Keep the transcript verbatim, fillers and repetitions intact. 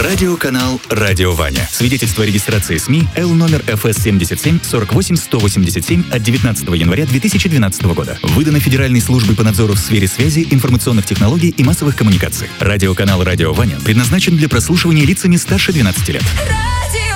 Радиоканал «Радио Ваня». Свидетельство о регистрации СМИ Л номер эф эс семьдесят семь сорок восемь сто восемьдесят семь от девятнадцатого января две тысячи двенадцатого года. Выдано Федеральной службой по надзору в сфере связи, информационных технологий и массовых коммуникаций. Радиоканал «Радио Ваня» предназначен для прослушивания лицами старше двенадцати лет. Радио